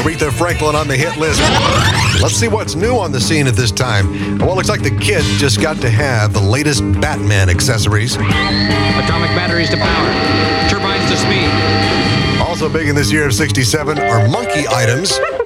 Aretha Franklin on the hit list. Let's see what's new on the scene at this time. Well, it looks like the kid just got to have the latest Batman accessories. Atomic batteries to power. Turbines to speed. Also big in this year of 67 are monkey items.